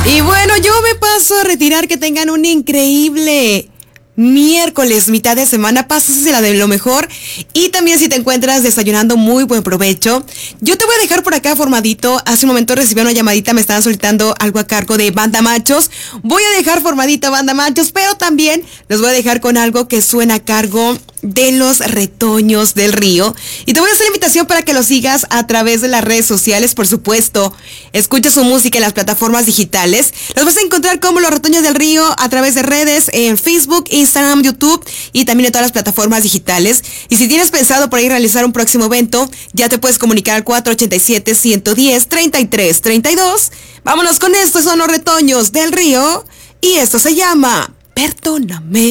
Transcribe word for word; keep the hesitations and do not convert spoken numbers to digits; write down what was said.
Y bueno, yo me paso a retirar. Que tengan un increíble miércoles, mitad de semana. Pásasela de lo mejor. Y también, si te encuentras desayunando, muy buen provecho. Yo te voy a dejar por acá formadito. Hace un momento recibí una llamadita, me estaban solicitando algo a cargo de Banda Machos. Voy a dejar formadito Banda Machos, pero también los voy a dejar con algo que suena a cargo de Los Retoños del Río. Y te voy a hacer la invitación para que lo sigas a través de las redes sociales, por supuesto. Escucha su música en las plataformas digitales. Los vas a encontrar como Los Retoños del Río a través de redes, en Facebook, Instagram, YouTube y también en todas las plataformas digitales. Y si tienes pensado por ahí realizar un próximo evento, ya te puedes comunicar al cuatro ochenta y siete, ciento diez, treinta y tres treinta y dos. Vámonos con esto, son Los Retoños del Río y esto se llama Perdóname.